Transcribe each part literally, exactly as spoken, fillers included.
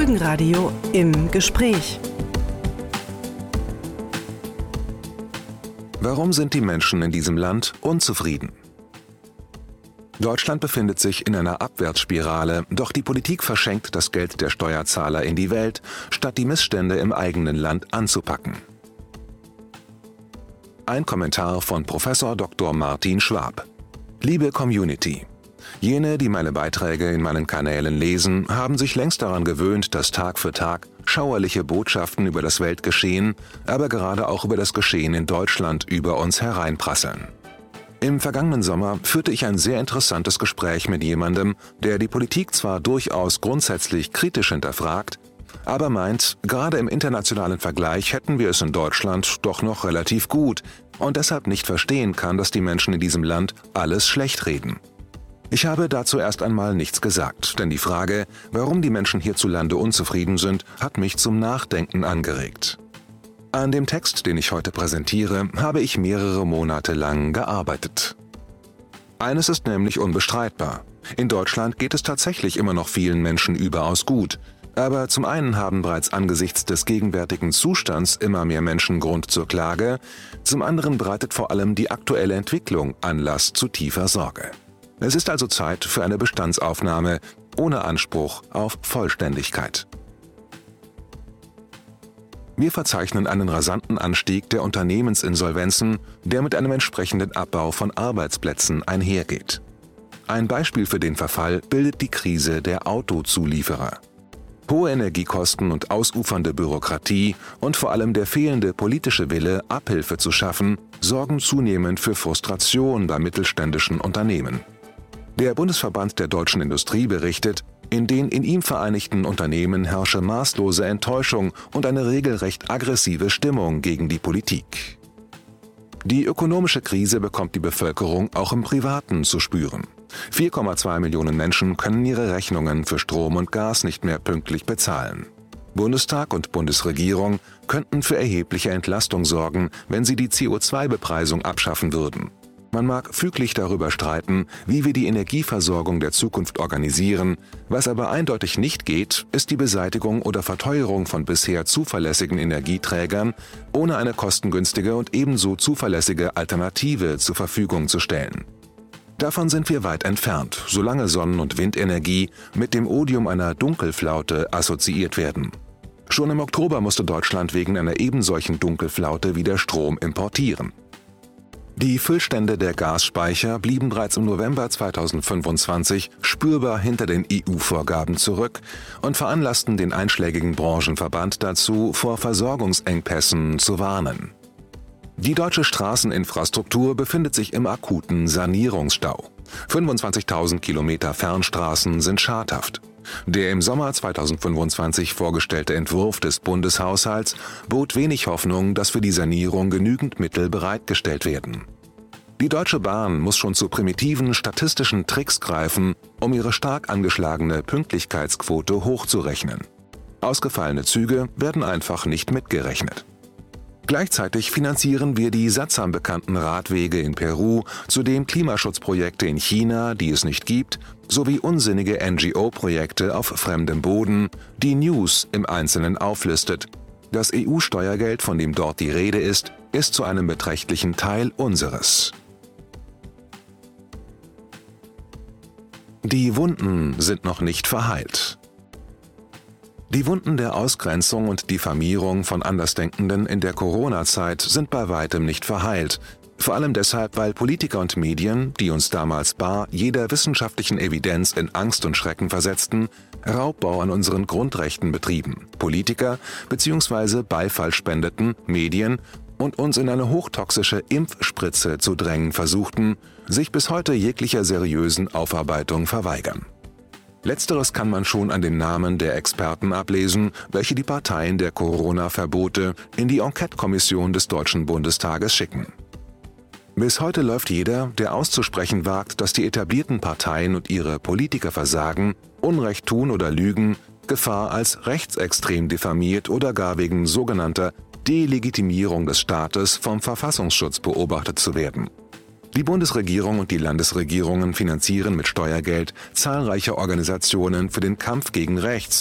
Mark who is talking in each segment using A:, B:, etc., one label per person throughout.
A: Folgenradio im Gespräch.
B: Warum sind die Menschen in diesem Land unzufrieden? Deutschland befindet sich in einer Abwärtsspirale, doch die Politik verschenkt das Geld der Steuerzahler in die Welt, statt die Missstände im eigenen Land anzupacken. Ein Kommentar von Professor Doktor Martin Schwab. Liebe Community, jene, die meine Beiträge in meinen Kanälen lesen, haben sich längst daran gewöhnt, dass Tag für Tag schauerliche Botschaften über das Weltgeschehen, aber gerade auch über das Geschehen in Deutschland über uns hereinprasseln. Im vergangenen Sommer führte ich ein sehr interessantes Gespräch mit jemandem, der die Politik zwar durchaus grundsätzlich kritisch hinterfragt, aber meint, gerade im internationalen Vergleich hätten wir es in Deutschland doch noch relativ gut und deshalb nicht verstehen kann, dass die Menschen in diesem Land alles schlecht reden. Ich habe dazu erst einmal nichts gesagt, denn die Frage, warum die Menschen hierzulande unzufrieden sind, hat mich zum Nachdenken angeregt. An dem Text, den ich heute präsentiere, habe ich mehrere Monate lang gearbeitet. Eines ist nämlich unbestreitbar. In Deutschland geht es tatsächlich immer noch vielen Menschen überaus gut. Aber zum einen haben bereits angesichts des gegenwärtigen Zustands immer mehr Menschen Grund zur Klage, zum anderen bereitet vor allem die aktuelle Entwicklung Anlass zu tiefer Sorge. Es ist also Zeit für eine Bestandsaufnahme ohne Anspruch auf Vollständigkeit. Wir verzeichnen einen rasanten Anstieg der Unternehmensinsolvenzen, der mit einem entsprechenden Abbau von Arbeitsplätzen einhergeht. Ein Beispiel für den Verfall bildet die Krise der Autozulieferer. Hohe Energiekosten und ausufernde Bürokratie und vor allem der fehlende politische Wille, Abhilfe zu schaffen, sorgen zunehmend für Frustration bei mittelständischen Unternehmen. Der Bundesverband der deutschen Industrie berichtet, in den in ihm vereinigten Unternehmen herrsche maßlose Enttäuschung und eine regelrecht aggressive Stimmung gegen die Politik. Die ökonomische Krise bekommt die Bevölkerung auch im Privaten zu spüren. vier Komma zwei Millionen Menschen können ihre Rechnungen für Strom und Gas nicht mehr pünktlich bezahlen. Bundestag und Bundesregierung könnten für erhebliche Entlastung sorgen, wenn sie die C O zwei Bepreisung abschaffen würden. Man mag füglich darüber streiten, wie wir die Energieversorgung der Zukunft organisieren. Was aber eindeutig nicht geht, ist die Beseitigung oder Verteuerung von bisher zuverlässigen Energieträgern, ohne eine kostengünstige und ebenso zuverlässige Alternative zur Verfügung zu stellen. Davon sind wir weit entfernt, solange Sonnen- und Windenergie mit dem Odium einer Dunkelflaute assoziiert werden. Schon im Oktober musste Deutschland wegen einer ebensolchen Dunkelflaute wieder Strom importieren. Die Füllstände der Gasspeicher blieben bereits im November zweitausendfünfundzwanzig spürbar hinter den E U-Vorgaben zurück und veranlassten den einschlägigen Branchenverband dazu, vor Versorgungsengpässen zu warnen. Die deutsche Straßeninfrastruktur befindet sich im akuten Sanierungsstau. fünfundzwanzigtausend Kilometer Fernstraßen sind schadhaft. Der im Sommer zweitausendfünfundzwanzig vorgestellte Entwurf des Bundeshaushalts bot wenig Hoffnung, dass für die Sanierung genügend Mittel bereitgestellt werden. Die Deutsche Bahn muss schon zu primitiven statistischen Tricks greifen, um ihre stark angeschlagene Pünktlichkeitsquote hochzurechnen. Ausgefallene Züge werden einfach nicht mitgerechnet. Gleichzeitig finanzieren wir die sattsam bekannten Radwege in Peru, zudem Klimaschutzprojekte in China, die es nicht gibt, sowie unsinnige N G O-Projekte auf fremdem Boden, die News im Einzelnen auflistet. Das E U-Steuergeld, von dem dort die Rede ist, ist zu einem beträchtlichen Teil unseres. Die Wunden sind noch nicht verheilt. Die Wunden der Ausgrenzung und Diffamierung von Andersdenkenden in der Corona-Zeit sind bei weitem nicht verheilt. Vor allem deshalb, weil Politiker und Medien, die uns damals bar jeder wissenschaftlichen Evidenz in Angst und Schrecken versetzten, Raubbau an unseren Grundrechten betrieben. Politiker bzw. Beifall spendeten, Medien und uns in eine hochtoxische Impfspritze zu drängen versuchten, sich bis heute jeglicher seriösen Aufarbeitung verweigern. Letzteres kann man schon an den Namen der Experten ablesen, welche die Parteien der Corona-Verbote in die Enquete-Kommission des Deutschen Bundestages schicken. Bis heute läuft jeder, der auszusprechen wagt, dass die etablierten Parteien und ihre Politiker versagen, Unrecht tun oder lügen, Gefahr als rechtsextrem diffamiert oder gar wegen sogenannter Delegitimierung des Staates vom Verfassungsschutz beobachtet zu werden. Die Bundesregierung und die Landesregierungen finanzieren mit Steuergeld zahlreiche Organisationen für den Kampf gegen rechts,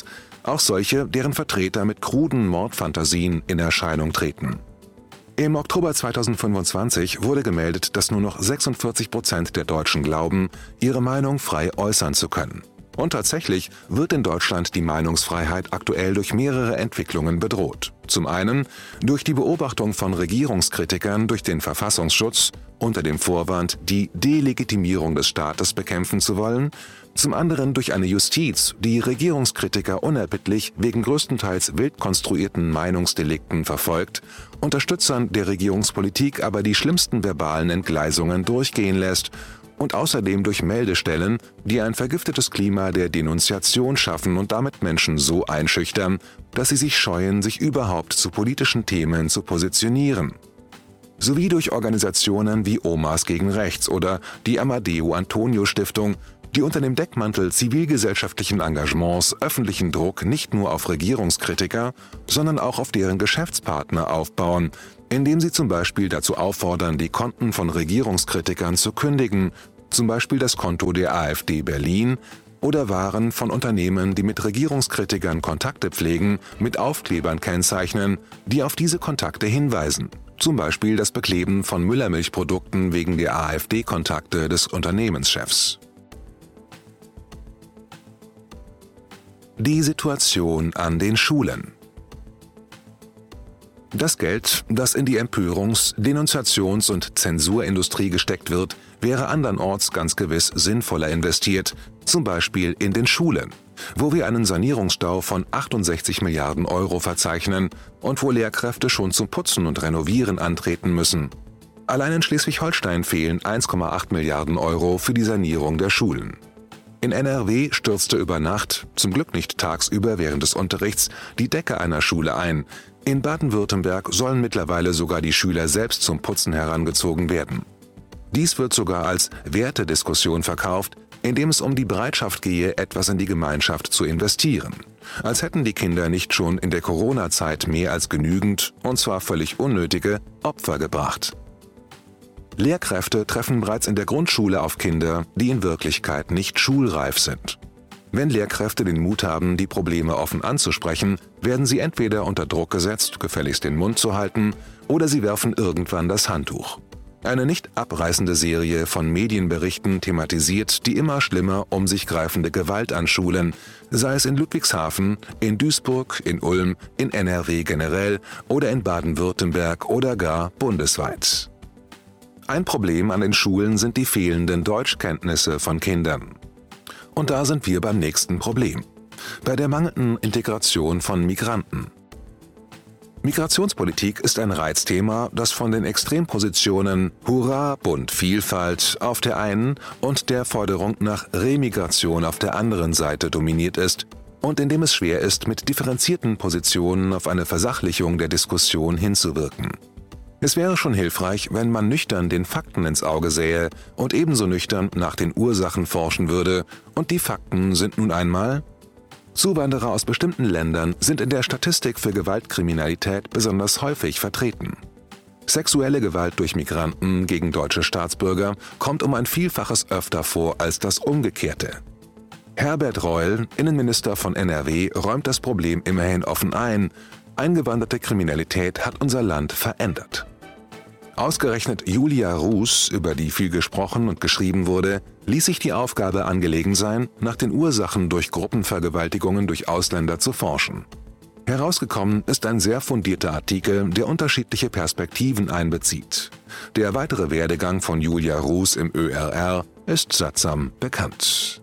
B: Auch solche, deren Vertreter mit kruden Mordfantasien in Erscheinung treten. Im Oktober zweitausendfünfundzwanzig wurde gemeldet, dass nur noch sechsundvierzig Prozent der Deutschen glauben, ihre Meinung frei äußern zu können. Und tatsächlich wird in Deutschland die Meinungsfreiheit aktuell durch mehrere Entwicklungen bedroht. Zum einen durch die Beobachtung von Regierungskritikern durch den Verfassungsschutz unter dem Vorwand, die Delegitimierung des Staates bekämpfen zu wollen, zum anderen durch eine Justiz, die Regierungskritiker unerbittlich wegen größtenteils wild konstruierten Meinungsdelikten verfolgt, Unterstützern der Regierungspolitik aber die schlimmsten verbalen Entgleisungen durchgehen lässt, und außerdem durch Meldestellen, die ein vergiftetes Klima der Denunziation schaffen und damit Menschen so einschüchtern, dass sie sich scheuen, sich überhaupt zu politischen Themen zu positionieren. Sowie durch Organisationen wie Omas gegen Rechts oder die Amadeo Antonio Stiftung, die unter dem Deckmantel zivilgesellschaftlichen Engagements öffentlichen Druck nicht nur auf Regierungskritiker, sondern auch auf deren Geschäftspartner aufbauen, indem sie zum Beispiel dazu auffordern, die Konten von Regierungskritikern zu kündigen, zum Beispiel das Konto der AfD Berlin, oder Waren von Unternehmen, die mit Regierungskritikern Kontakte pflegen, mit Aufklebern kennzeichnen, die auf diese Kontakte hinweisen. Zum Beispiel das Bekleben von Müllermilchprodukten wegen der AfD-Kontakte des Unternehmenschefs. Die Situation an den Schulen. Das Geld, das in die Empörungs-, Denunziations- und Zensurindustrie gesteckt wird, wäre andernorts ganz gewiss sinnvoller investiert, zum Beispiel in den Schulen, wo wir einen Sanierungsstau von achtundsechzig Milliarden Euro verzeichnen und wo Lehrkräfte schon zum Putzen und Renovieren antreten müssen. Allein in Schleswig-Holstein fehlen eins Komma acht Milliarden Euro für die Sanierung der Schulen. In N R W stürzte über Nacht, zum Glück nicht tagsüber während des Unterrichts, die Decke einer Schule ein. In Baden-Württemberg sollen mittlerweile sogar die Schüler selbst zum Putzen herangezogen werden. Dies wird sogar als Wertediskussion verkauft, indem es um die Bereitschaft gehe, etwas in die Gemeinschaft zu investieren. Als hätten die Kinder nicht schon in der Corona-Zeit mehr als genügend, und zwar völlig unnötige, Opfer gebracht. Lehrkräfte treffen bereits in der Grundschule auf Kinder, die in Wirklichkeit nicht schulreif sind. Wenn Lehrkräfte den Mut haben, die Probleme offen anzusprechen, werden sie entweder unter Druck gesetzt, gefälligst den Mund zu halten, oder sie werfen irgendwann das Handtuch. Eine nicht abreißende Serie von Medienberichten thematisiert die immer schlimmer um sich greifende Gewalt an Schulen, sei es in Ludwigshafen, in Duisburg, in Ulm, in N R W generell oder in Baden-Württemberg oder gar bundesweit. Ein Problem an den Schulen sind die fehlenden Deutschkenntnisse von Kindern. Und da sind wir beim nächsten Problem: bei der mangelnden Integration von Migranten. Migrationspolitik ist ein Reizthema, das von den Extrempositionen Hurra, Bunt, Vielfalt auf der einen und der Forderung nach Remigration auf der anderen Seite dominiert ist und in dem es schwer ist, mit differenzierten Positionen auf eine Versachlichung der Diskussion hinzuwirken. Es wäre schon hilfreich, wenn man nüchtern den Fakten ins Auge sähe und ebenso nüchtern nach den Ursachen forschen würde, und die Fakten sind nun einmal: Zuwanderer aus bestimmten Ländern sind in der Statistik für Gewaltkriminalität besonders häufig vertreten. Sexuelle Gewalt durch Migranten gegen deutsche Staatsbürger kommt um ein Vielfaches öfter vor als das Umgekehrte. Herbert Reul, Innenminister von N R W, räumt das Problem immerhin offen ein: Eingewanderte Kriminalität hat unser Land verändert. Ausgerechnet Julia Ruß, über die viel gesprochen und geschrieben wurde, ließ sich die Aufgabe angelegen sein, nach den Ursachen durch Gruppenvergewaltigungen durch Ausländer zu forschen. Herausgekommen ist ein sehr fundierter Artikel, der unterschiedliche Perspektiven einbezieht. Der weitere Werdegang von Julia Ruß im Ö R R ist sattsam bekannt.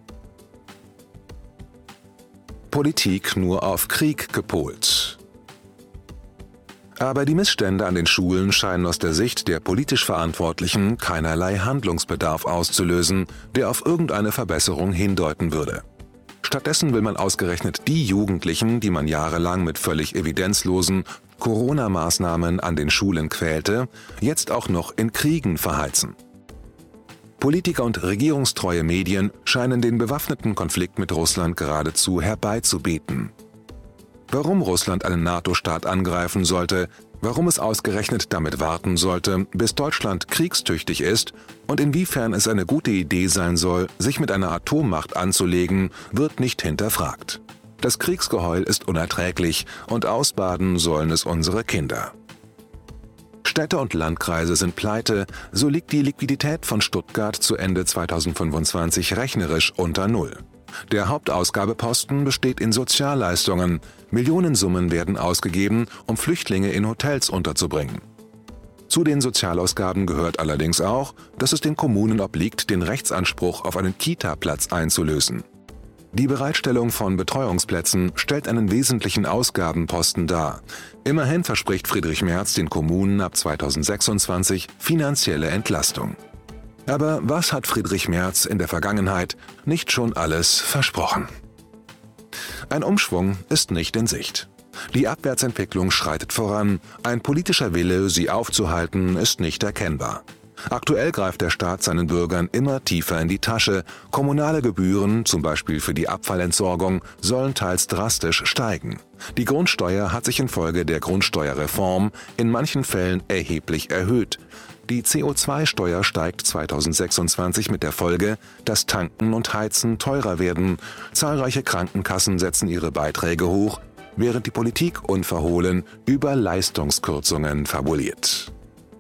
B: Politik nur auf Krieg gepolt. Aber die Missstände an den Schulen scheinen aus der Sicht der politisch Verantwortlichen keinerlei Handlungsbedarf auszulösen, der auf irgendeine Verbesserung hindeuten würde. Stattdessen will man ausgerechnet die Jugendlichen, die man jahrelang mit völlig evidenzlosen Corona-Maßnahmen an den Schulen quälte, jetzt auch noch in Kriegen verheizen. Politiker und regierungstreue Medien scheinen den bewaffneten Konflikt mit Russland geradezu herbeizubeten. Warum Russland einen NATO-Staat angreifen sollte, warum es ausgerechnet damit warten sollte, bis Deutschland kriegstüchtig ist und inwiefern es eine gute Idee sein soll, sich mit einer Atommacht anzulegen, wird nicht hinterfragt. Das Kriegsgeheul ist unerträglich und ausbaden sollen es unsere Kinder. Städte und Landkreise sind pleite, so liegt die Liquidität von Stuttgart zu Ende zweitausendfünfundzwanzig rechnerisch unter Null. Der Hauptausgabeposten besteht in Sozialleistungen. Millionensummen werden ausgegeben, um Flüchtlinge in Hotels unterzubringen. Zu den Sozialausgaben gehört allerdings auch, dass es den Kommunen obliegt, den Rechtsanspruch auf einen Kita-Platz einzulösen. Die Bereitstellung von Betreuungsplätzen stellt einen wesentlichen Ausgabenposten dar. Immerhin verspricht Friedrich Merz den Kommunen ab zweitausendsechsundzwanzig finanzielle Entlastung. Aber was hat Friedrich Merz in der Vergangenheit nicht schon alles versprochen? Ein Umschwung ist nicht in Sicht. Die Abwärtsentwicklung schreitet voran, ein politischer Wille, sie aufzuhalten, ist nicht erkennbar. Aktuell greift der Staat seinen Bürgern immer tiefer in die Tasche. Kommunale Gebühren, zum Beispiel für die Abfallentsorgung, sollen teils drastisch steigen. Die Grundsteuer hat sich infolge der Grundsteuerreform in manchen Fällen erheblich erhöht. Die C O zwei Steuer steigt zweitausendsechsundzwanzig mit der Folge, dass Tanken und Heizen teurer werden. Zahlreiche Krankenkassen setzen ihre Beiträge hoch, während die Politik unverhohlen über Leistungskürzungen fabuliert.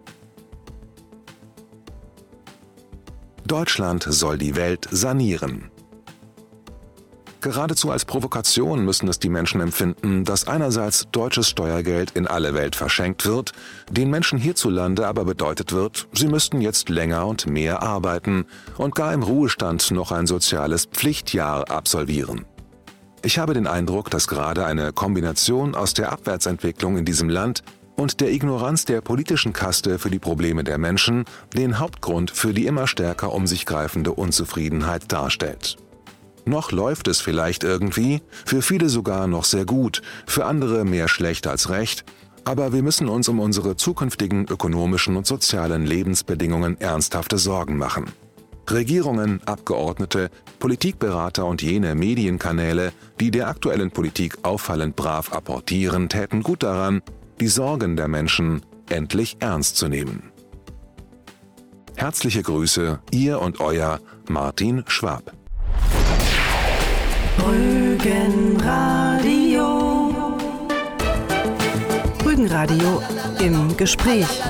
B: Deutschland soll die Welt sanieren. Geradezu als Provokation müssen es die Menschen empfinden, dass einerseits deutsches Steuergeld in alle Welt verschenkt wird, den Menschen hierzulande aber bedeutet wird, sie müssten jetzt länger und mehr arbeiten und gar im Ruhestand noch ein soziales Pflichtjahr absolvieren. Ich habe den Eindruck, dass gerade eine Kombination aus der Abwärtsentwicklung in diesem Land und der Ignoranz der politischen Kaste für die Probleme der Menschen den Hauptgrund für die immer stärker um sich greifende Unzufriedenheit darstellt. Noch läuft es vielleicht irgendwie, für viele sogar noch sehr gut, für andere mehr schlecht als recht, aber wir müssen uns um unsere zukünftigen ökonomischen und sozialen Lebensbedingungen ernsthafte Sorgen machen. Regierungen, Abgeordnete, Politikberater und jene Medienkanäle, die der aktuellen Politik auffallend brav apportieren, täten gut daran, die Sorgen der Menschen endlich ernst zu nehmen. Herzliche Grüße, Ihr und Euer Martin Schwab.
A: Rügenradio. Rügenradio im Gespräch.